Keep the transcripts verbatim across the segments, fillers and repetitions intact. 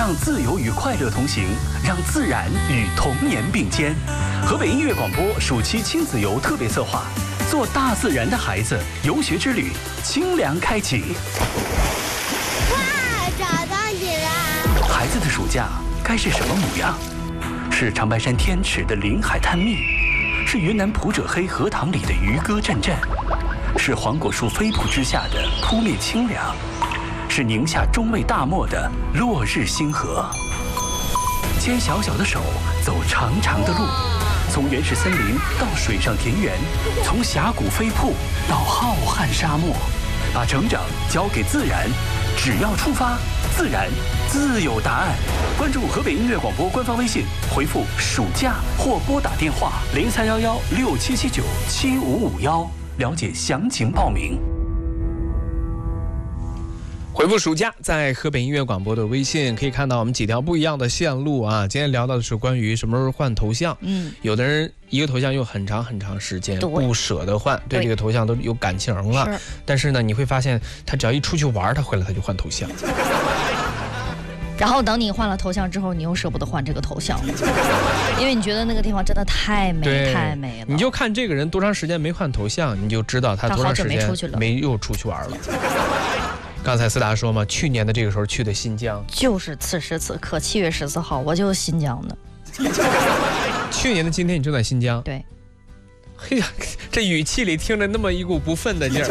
让自由与快乐同行，让自然与童年并肩。河北音乐广播暑期亲子游特别策划，做大自然的孩子游学之旅，清凉开启。 哇，找到你了！ 孩子的暑假该是什么模样？是长白山天池的林海探秘，是云南普者黑荷塘里的渔歌阵阵，是黄果树飞瀑之下的扑面清凉，是宁夏中卫大漠的落日星河。牵小小的手，走长长的路，从原始森林到水上田园，从峡谷飞瀑到浩瀚沙漠，把成长交给自然，只要出发，自然自有答案。关注河北音乐广播官方微信，回复暑假或拨打电话零三幺幺六七七九七五五幺，了解详情报名。 回复暑假，在河北音乐广播的微信可以看到我们几条不一样的线路啊。今天聊到的是关于什么时候换头像，嗯，有的人一个头像用很长很长时间，不舍得换，对这个头像都有感情了。是，但是呢，你会发现他只要一出去玩，他回来他就换头像。 然后等你换了头像之后，你又舍不得换这个头像，因为你觉得那个地方真的太美太美了。 你就看这个人多长时间没换头像，你就知道他多长时间没又出去玩了。刚才思达说嘛，去年的这个时候去的新疆， 就是此时此刻七月十四号，我就是新疆的。 去年的今天你正在新疆？ 对。 嘿呀，这语气里听着那么一股不忿的劲儿，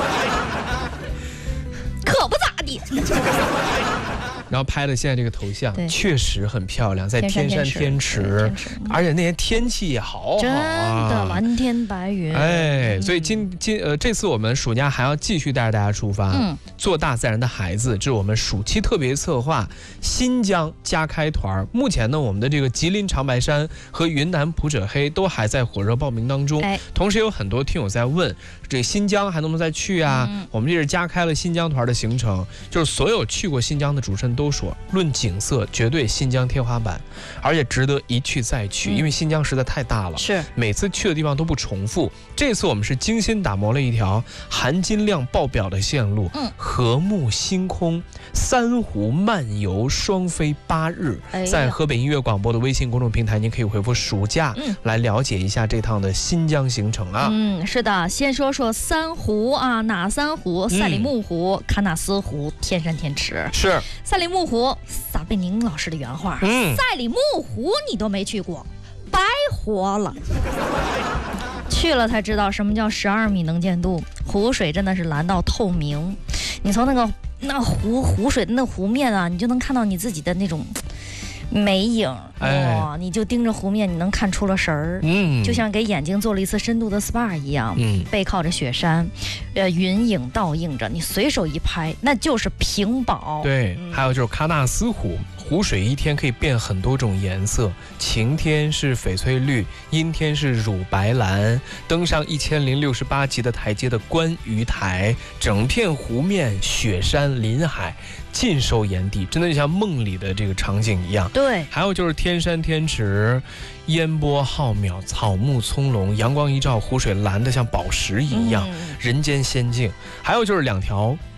可不咋地。 然后拍的现在这个头像确实很漂亮，在天山天池，而且那天天气也好好啊， 真的蓝天白云。 哎，所以今今呃这次我们暑假还要继续带着大家出发，嗯，做大自然的孩子，这是我们暑期特别策划，新疆加开团。目前呢，我们的这个吉林长白山和云南普者黑都还在火热报名当中，哎，同时有很多听友在问，这新疆还能不能再去啊？嗯、我们这是加开了新疆团的行程，就是所有去过新疆的主持人都说，论景色绝对新疆天花板，而且值得一去再去，因为新疆实在太大了，是每次去的地方都不重复。这次我们是精心打磨了一条含金量爆表的线路，嗯，和睦星空三湖漫游双飞八日，哎、在河北音乐广播的微信公众平台，您可以回复暑假、嗯、来了解一下这趟的新疆行程啊。 嗯，是的，先说说三湖啊，哪三湖？赛里木湖、喀纳斯湖、天山天池。 是赛里木湖，撒贝宁老师的原话，嗯，赛里木湖你都没去过，白活了。去了才知道什么叫十二米能见度，湖水真的是蓝到透明，你从那个那湖湖水的那湖面啊，你就能看到你自己的那种美影，哇、哎！你就盯着湖面，你能看出了神儿，嗯，就像给眼睛做了一次深度的 S P A 一样，嗯，背靠着雪山，呃，云影倒映着，你随手一拍，那就是屏保。 对，嗯、还有就是喀纳斯湖。湖水一天可以变很多种颜色，晴天是翡翠绿，阴天是乳白蓝。登上一千零六十八级的台阶的观鱼台，整片湖面雪山林海尽收眼底，真的就像梦里的这个场景一样。 对， 还有就是天山天池，烟波浩渺，草木葱茏，阳光一照，湖水蓝得像宝石一样，嗯、人间仙境。还有就是两条